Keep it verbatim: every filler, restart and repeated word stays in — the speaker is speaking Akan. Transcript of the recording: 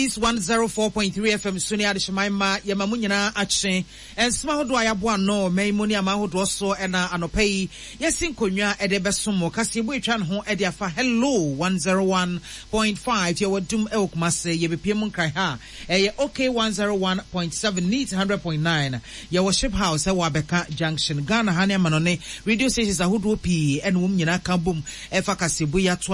Peace one oh four point three F M Sunia de Shemaima Yamamunyana Ache and Smahodo Ayabwa no May Munia Mahodo so and Anopei Yesin Konya Edebesumo Kasibu Chan Ho Ediafa Hello one oh one point five Yawa Dum Elk Mase Yebipimun Kaiha Eye OK one oh one point seven Neat one hundred point nine Yawa Ship House Wabeka Junction Ghana Hania Manone Radio Stations Ahudu P and Wumyana Kabum Efa Kasibu Yatwa